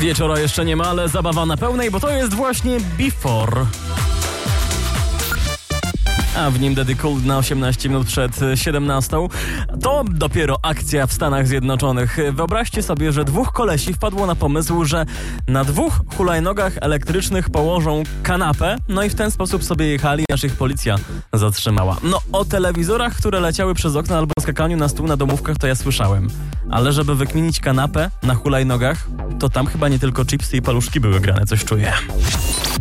Wieczora jeszcze nie ma, ale zabawa na pełnej, bo to jest właśnie Before. A w nim Daddy Cool na 18 minut przed 17. To dopiero akcja w Stanach Zjednoczonych. Wyobraźcie sobie, że dwóch kolesi wpadło na pomysł, że na dwóch hulajnogach elektrycznych położą kanapę, no i w ten sposób sobie jechali, aż ich policja zatrzymała. No o telewizorach, które leciały przez okno albo skakaniu na stół na domówkach, to ja słyszałem. Ale żeby wykminić kanapę na hulajnogach, to tam chyba nie tylko chipsy i paluszki były grane, coś czuję.